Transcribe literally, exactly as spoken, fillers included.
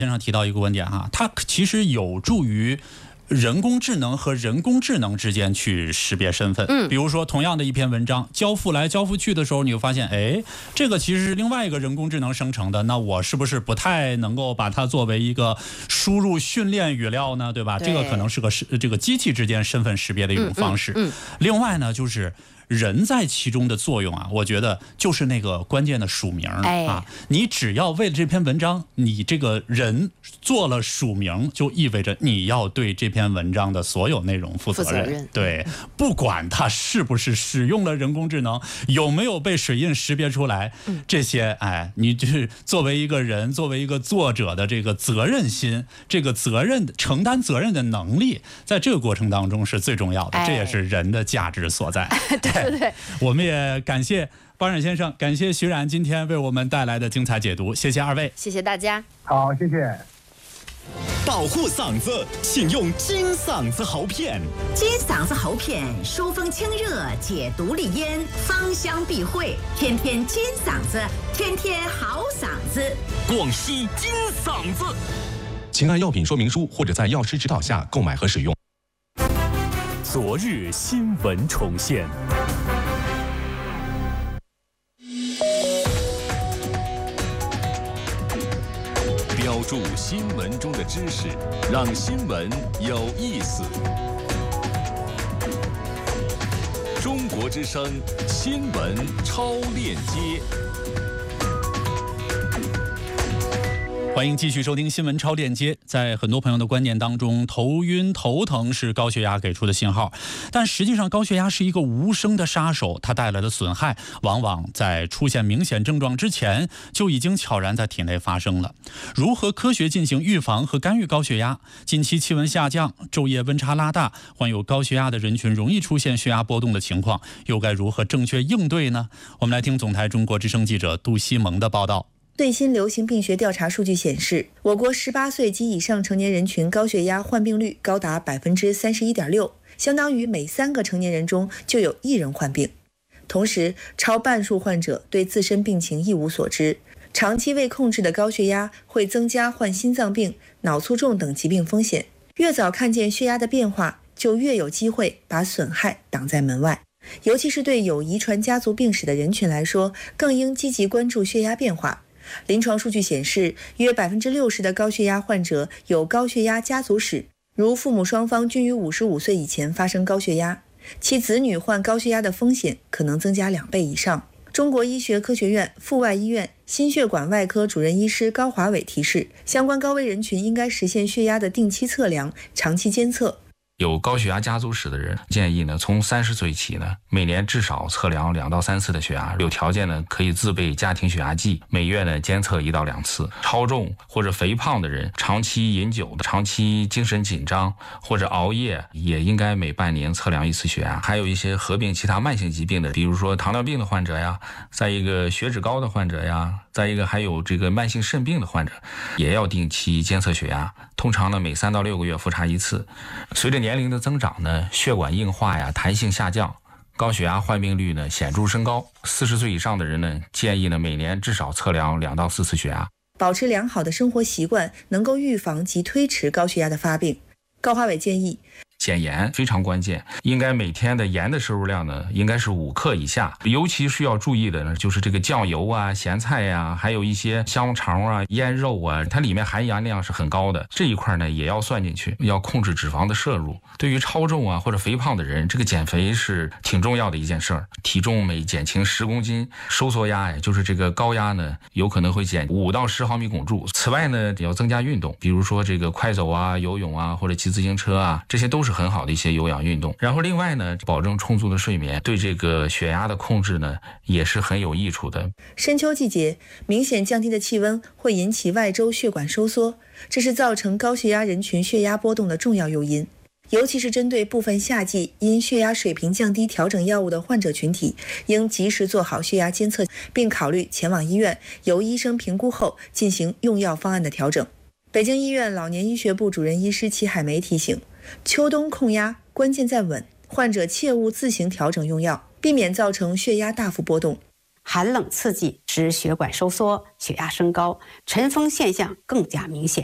先生提到一个观点哈，它其实有助于人工智能和人工智能之间去识别身份。嗯，比如说同样的一篇文章交付来交付去的时候，你会发现，哎，这个其实是另外一个人工智能生成的，那我是不是不太能够把它作为一个输入训练语料呢？对吧？对，这个可能是个是这个机器之间身份识别的一种方式。嗯嗯嗯、另外呢，就是人在其中的作用啊，我觉得就是那个关键的署名、哎、啊，你只要为了这篇文章，你这个人做了署名，就意味着你要对这篇文章的所有内容负责任。负责任对，不管他是不是使用了人工智能，有没有被水印识别出来，嗯、这些哎，你就是作为一个人，作为一个作者的这个责任心，这个责任承担责任的能力，在这个过程当中是最重要的，哎、这也是人的价值所在。 对。对对， 我们也感谢包冉先生，感谢徐冉今天为我们带来的精彩解读，谢谢二位， 谢谢大家。 好，谢谢。 保护嗓子，请用金嗓子喉片。 金嗓子喉片疏风清热，解毒利咽，芳香避秽，天天金嗓子，天天好嗓子。 广西金嗓子， 请按药品说明书或者在药师指导下购买和使用。 昨日新闻重现。标注新闻中的知识，让新闻有意思。中国之声新闻超链接。 欢迎继续收听新闻超链接。在很多朋友的观念当中，头晕头疼是高血压给出的信号，但实际上高血压是一个无声的杀手，它带来的损害往往在出现明显症状之前就已经悄然在体内发生了。如何科学进行预防和干预高血压？近期气温下降，昼夜温差拉大，患有高血压的人群容易出现血压波动的情况，又该如何正确应对呢？我们来听总台中国之声记者杜西蒙的报道。 最新流行病学调查数据显示，我国十八岁及以上成年人群高血压患病率高达 百分之三十一点六， 相当于每三个成年人中就有一人患病。同时，超半数患者对自身病情一无所知，长期未控制的高血压会增加患心脏病、脑卒中等疾病风险。越早看见血压的变化，就越有机会把损害挡在门外。尤其是对有遗传家族病史的人群来说，更应积极关注血压变化。临床数据显示，约 百分之六十 的高血压患者有高血压家族史，如父母双方均于五十五岁以前发生高血压，其子女患高血压的风险可能增加两倍以上。中国医学科学院阜外医院心血管外科主任医师高华伟提示，相关高危人群应该实现血压的定期测量、长期监测。 有高血压家族史的人，建议呢从三十岁起呢，每年至少测量两到三次的血压，有条件呢可以自备家庭血压计，每月呢监测一到两次。超重或者肥胖的人，长期饮酒的、长期精神紧张或者熬夜，也应该每半年测量一次血压。还有一些合并其他慢性疾病的，比如说糖尿病的患者呀，再一个血脂高的患者呀，再一个还有这个慢性肾病的患者，也要定期监测血压。通常呢每三到六个月复查一次。随着年龄的增长呢，血管硬化呀、弹性下降，高血压患病率呢显著升高。四十岁以上的人呢，建议呢每年至少测量两到四次血压。 保持良好的生活习惯，能够预防及推迟高血压的发病。高华伟建议， 减盐非常关键，应该每天的盐的摄入量呢，应该是五克以下。尤其需要注意的呢，就是这个酱油啊、咸菜呀、啊，还有一些香肠啊、腌肉啊，它里面含盐量是很高的，这一块呢也要算进去，要控制脂肪的摄入。对于超重啊或者肥胖的人，这个减肥是挺重要的一件事儿。体重每减轻十公斤，收缩压呀，就是这个高压呢，有可能会减五到十毫米汞柱。此外呢，也要增加运动，比如说这个快走啊、游泳啊，或者骑自行车啊，这些都是很好的一些有氧运动。然后另外呢，保证充足的睡眠，对这个血压的控制呢也是很有益处的。 深秋季节，明显降低的气温会引起外周血管收缩，这是造成高血压人群血压波动的重要诱因。尤其是针对部分夏季因血压水平降低调整药物的患者群体，应及时做好血压监测，并考虑前往医院由医生评估后进行用药方案的调整。北京医院老年医学部主任医师齐海梅提醒，秋冬控压关键在稳，患者切勿自行调整用药，避免造成血压大幅波动。 寒冷刺激使血管收缩，血压升高，晨风现象更加明显。